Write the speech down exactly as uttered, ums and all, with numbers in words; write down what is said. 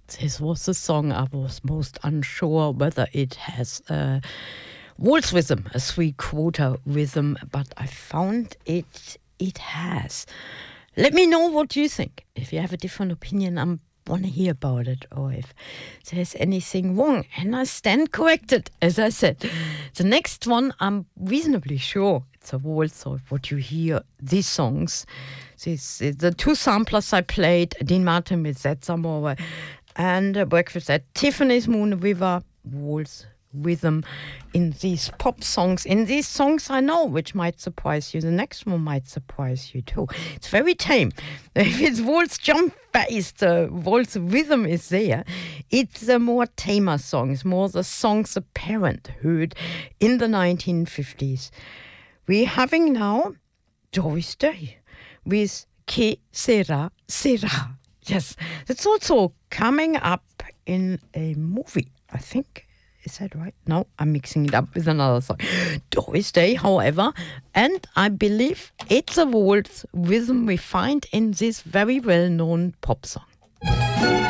This was the song I was most unsure whether it has a waltz rhythm, a three-quarter rhythm, but I found it it has. Let me know what you think. If you have a different opinion, I want to hear about it, or if there's anything wrong. And I stand corrected, as I said. The next one, I'm reasonably sure it's a waltz, so what you hear, these songs, this, the two samplers I played, Dean Martin with Zed Zamora, and uh, Breakfast at Tiffany's, Moon River, waltz rhythm in these pop songs. In these songs I know, which might surprise you. The next one might surprise you too. It's very tame. If it's waltz jump based, uh, waltz rhythm is there. It's a more tamer song. It's more the songs a parent heard in the nineteen fifties. We're having now Doris Day with Que Sera Sera. Yes, it's also coming up in a movie, I think. Is that right? No, I'm mixing it up with another song. Doris Day, however, and I believe it's a waltz rhythm we find in this very well-known pop song.